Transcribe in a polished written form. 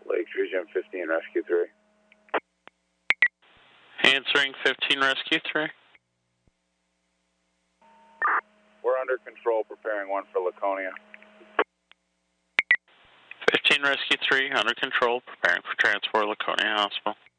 Lake Region 15, Rescue 3. Answering 15, Rescue 3. We're under control, preparing 1 for Laconia. 15, Rescue 3, under control, preparing for transport, Laconia Hospital.